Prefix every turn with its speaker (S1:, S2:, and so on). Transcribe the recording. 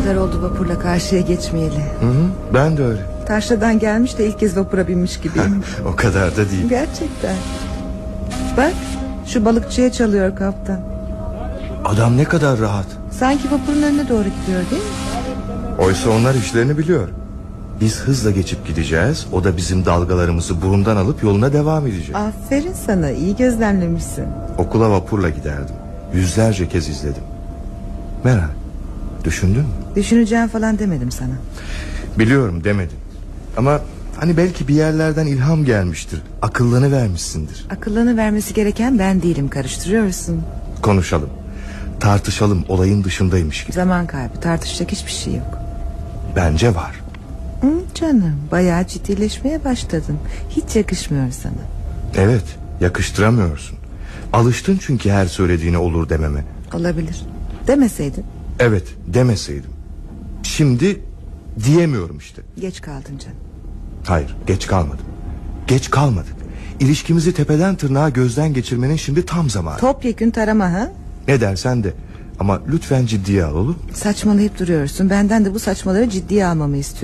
S1: kadar oldu vapurla karşıya geçmeyeli.
S2: Ben de öyle.
S1: Taşra'dan gelmiş de ilk kez vapura binmiş gibiyim.
S2: O kadar da değil.
S1: Gerçekten. Bak, şu balıkçıya çalıyor kaptan.
S2: Adam ne kadar rahat.
S1: Sanki vapurun önüne doğru gidiyor değil mi?
S2: Oysa onlar işlerini biliyor. Biz hızla geçip gideceğiz. O da bizim dalgalarımızı burundan alıp yoluna devam edecek.
S1: Aferin sana, iyi gözlemlemişsin.
S2: Okula vapurla giderdim. Yüzlerce kez izledim. Meral, düşündün mü?
S1: Düşüneceğim falan demedim sana.
S2: Biliyorum demedin. Ama hani belki bir yerlerden ilham gelmiştir. Akıllanıvermişsindir.
S1: Akıllanıvermesi gereken ben değilim, karıştırıyorsun.
S2: Konuşalım. Tartışalım, olayın dışındaymış gibi.
S1: Zaman kaybı, tartışacak hiçbir şey yok.
S2: Bence var.
S1: Canım, bayağı ciddileşmeye başladın. Hiç yakışmıyor sana.
S2: Evet, yakıştıramıyorsun. Alıştın çünkü her söylediğine olur dememe.
S1: Olabilir. Demeseydin.
S2: Evet, demeseydim. Şimdi diyemiyorum işte.
S1: Geç kaldın canım.
S2: Hayır, geç kalmadım. Geç kalmadık. İlişkimizi tepeden tırnağa gözden geçirmenin şimdi tam zamanı.
S1: Topyekün tarama ha?
S2: Ne dersen de. Ama lütfen ciddiye al, olur mu?
S1: Saçmalayıp duruyorsun. Benden de bu saçmaları ciddiye almamı istiyorsun.